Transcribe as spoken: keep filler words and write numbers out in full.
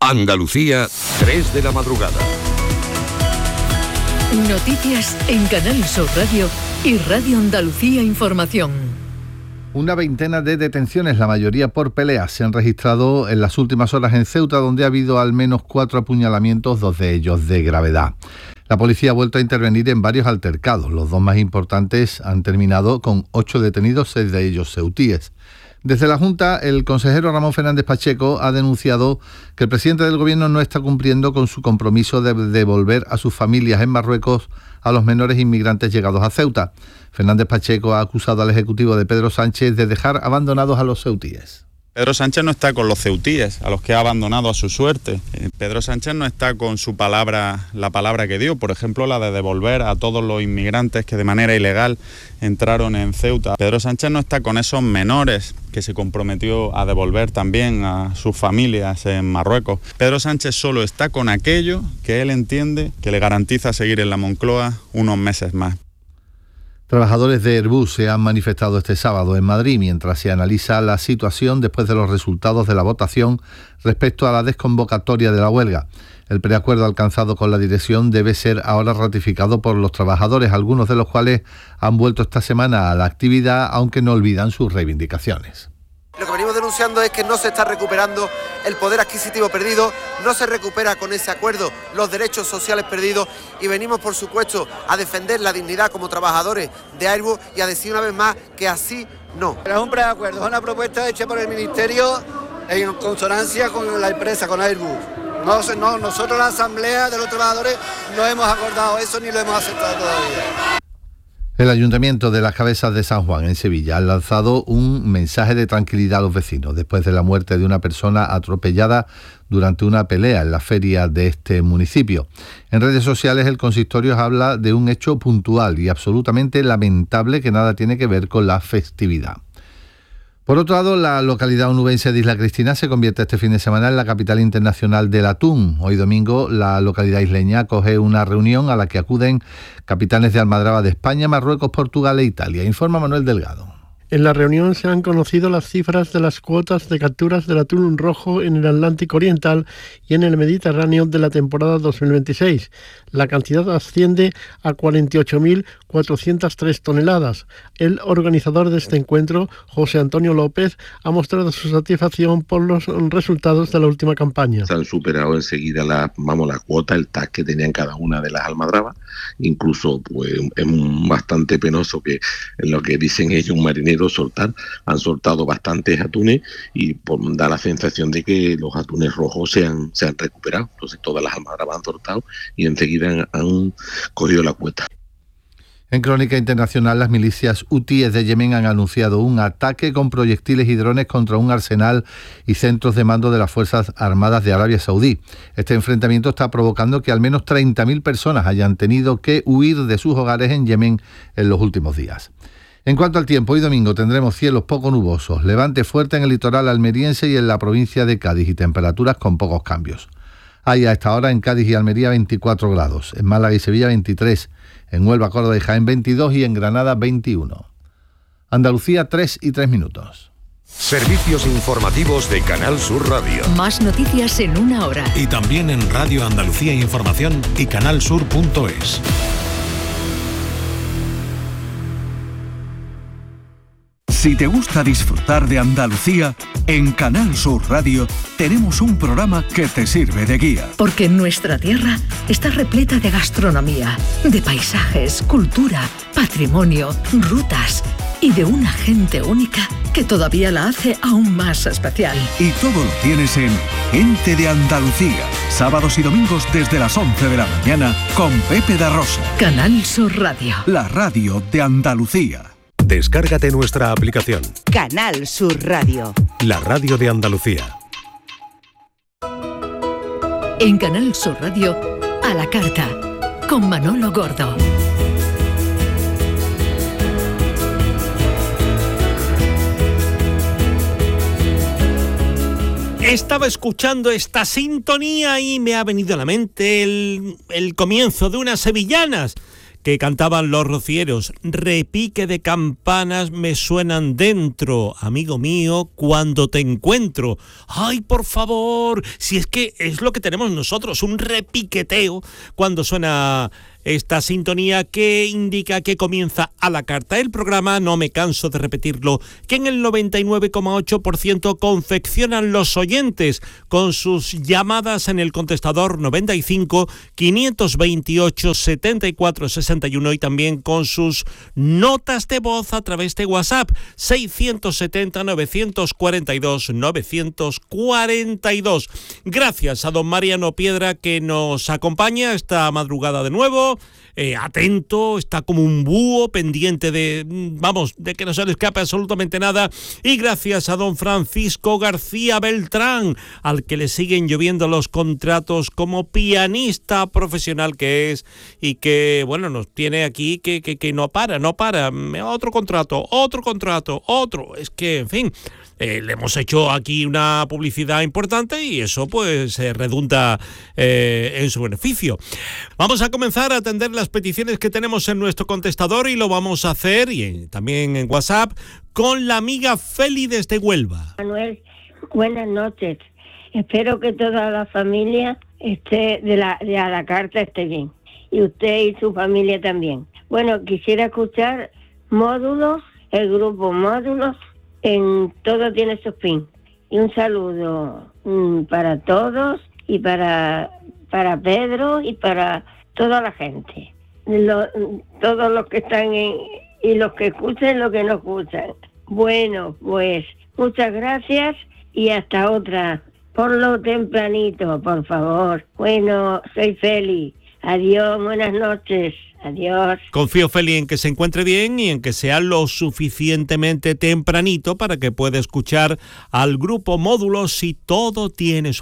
Andalucía, tres de la madrugada. Noticias en Canal Sur Radio y Radio Andalucía Información. Una veintena de detenciones, la mayoría por peleas, se han registrado en las últimas horas en Ceuta, donde ha habido al menos cuatro apuñalamientos, dos de ellos de gravedad. La policía ha vuelto a intervenir en varios altercados. Los dos más importantes han terminado con ocho detenidos, seis de ellos ceutíes. Desde la Junta, el consejero Ramón Fernández Pacheco ha denunciado que el presidente del Gobierno no está cumpliendo con su compromiso de devolver a sus familias en Marruecos a los menores inmigrantes llegados a Ceuta. Fernández Pacheco ha acusado al Ejecutivo de Pedro Sánchez de dejar abandonados a los ceutíes. Pedro Sánchez no está con los ceutíes, a los que ha abandonado a su suerte. Pedro Sánchez no está con su palabra, la palabra que dio, por ejemplo, la de devolver a todos los inmigrantes que de manera ilegal entraron en Ceuta. Pedro Sánchez no está con esos menores que se comprometió a devolver también a sus familias en Marruecos. Pedro Sánchez solo está con aquello que él entiende que le garantiza seguir en la Moncloa unos meses más. Trabajadores de Airbus se han manifestado este sábado en Madrid mientras se analiza la situación después de los resultados de la votación respecto a la desconvocatoria de la huelga. El preacuerdo alcanzado con la dirección debe ser ahora ratificado por los trabajadores, algunos de los cuales han vuelto esta semana a la actividad, aunque no olvidan sus reivindicaciones. Lo que venimos denunciando es que no se está recuperando el poder adquisitivo perdido, no se recupera con ese acuerdo los derechos sociales perdidos y venimos, por supuesto, a defender la dignidad como trabajadores de Airbus y a decir una vez más que así no. Es un preacuerdo, es una propuesta hecha por el Ministerio en consonancia con la empresa, con Airbus. No, no, nosotros, la Asamblea de los Trabajadores, no hemos acordado eso ni lo hemos aceptado todavía. El Ayuntamiento de las Cabezas de San Juan, en Sevilla, ha lanzado un mensaje de tranquilidad a los vecinos después de la muerte de una persona atropellada durante una pelea en la feria de este municipio. En redes sociales, el consistorio habla de un hecho puntual y absolutamente lamentable que nada tiene que ver con la festividad. Por otro lado, la localidad onubense de Isla Cristina se convierte este fin de semana en la capital internacional del atún. Hoy domingo, la localidad isleña acoge una reunión a la que acuden capitanes de almadraba de España, Marruecos, Portugal e Italia. Informa Manuel Delgado. En la reunión se han conocido las cifras de las cuotas de capturas del atún rojo en el Atlántico Oriental y en el Mediterráneo de la temporada dos mil veintiséis. La cantidad asciende a cuarenta y ocho mil cuatrocientas tres toneladas. El organizador de este encuentro, José Antonio López, ha mostrado su satisfacción por los resultados de la última campaña. Se han superado enseguida la, vamos, la cuota, el T A C que tenían cada una de las almadrabas. Incluso pues, es bastante penoso que en lo que dicen ellos un marinero soltar, han soltado bastantes atunes y por, da la sensación de que los atunes rojos se han, se han recuperado. Entonces todas las almadrabas han soltado y enseguida han, han cogido la cuota. En crónica internacional, las milicias hutíes de Yemen han anunciado un ataque con proyectiles y drones contra un arsenal y centros de mando de las Fuerzas Armadas de Arabia Saudí. Este enfrentamiento está provocando que al menos treinta mil personas hayan tenido que huir de sus hogares en Yemen en los últimos días. En cuanto al tiempo, hoy domingo tendremos cielos poco nubosos, levante fuerte en el litoral almeriense y en la provincia de Cádiz y temperaturas con pocos cambios. Hay a esta hora en Cádiz y Almería veinticuatro grados, en Málaga y Sevilla veintitrés, en Huelva, Córdoba y Jaén veintidós y en Granada veintiuno. Andalucía tres y tres minutos. Servicios informativos de Canal Sur Radio. Más noticias en una hora. Y también en Radio Andalucía Información y canalsur punto es. Si te gusta disfrutar de Andalucía, en Canal Sur Radio tenemos un programa que te sirve de guía. Porque nuestra tierra está repleta de gastronomía, de paisajes, cultura, patrimonio, rutas y de una gente única que todavía la hace aún más especial. Y todo lo tienes en Gente de Andalucía, sábados y domingos desde las once de la mañana con Pepe da Rosa. Canal Sur Radio. La radio de Andalucía. Descárgate nuestra aplicación. Canal Sur Radio. La radio de Andalucía. En Canal Sur Radio, a la carta, con Manolo Gordo. Estaba escuchando esta sintonía y me ha venido a la mente el, el comienzo de unas sevillanas que cantaban los rocieros. Repique de campanas me suenan dentro, amigo mío, cuando te encuentro. ¡Ay, por favor! Si es que es lo que tenemos nosotros, un repiqueteo cuando suena esta sintonía que indica que comienza a la carta el programa. No me canso de repetirlo, que en el noventa y nueve coma ocho por ciento confeccionan los oyentes con sus llamadas en el contestador noventa y cinco, quinientos veintiocho, setenta y cuatro, sesenta y uno y también con sus notas de voz a través de WhatsApp seiscientos setenta, novecientos cuarenta y dos, novecientos cuarenta y dos. Gracias a don Mariano Piedra, que nos acompaña esta madrugada de nuevo. Eh, atento, está como un búho pendiente de, vamos, de que no se le escape absolutamente nada. Y gracias a don Francisco García Beltrán, al que le siguen lloviendo los contratos como pianista profesional que es, y que, bueno, nos tiene aquí que, que, que no para, no para. Otro contrato, otro contrato, otro. Es que, en fin, eh, le hemos hecho aquí una publicidad importante y eso pues eh, redunda eh, en su beneficio. Vamos a comenzar a atender las peticiones que tenemos en nuestro contestador y lo vamos a hacer y en, también en WhatsApp con la amiga Feli desde Huelva. Manuel, buenas noches. Espero que toda la familia esté de la de a la carta esté bien y usted y su familia también. Bueno, quisiera escuchar Módulos, el grupo Módulos, en Todo tiene su fin. Y un saludo mmm, para todos y para para Pedro y para toda la gente. Lo, todos los que están en, y los que escuchan, los que no escuchan. Bueno, pues muchas gracias y hasta otra. Por lo tempranito, por favor. Bueno, soy Feli. Adiós, buenas noches. Adiós. Confío, Feli, en que se encuentre bien y en que sea lo suficientemente tempranito para que pueda escuchar al grupo Módulos si todo tiene su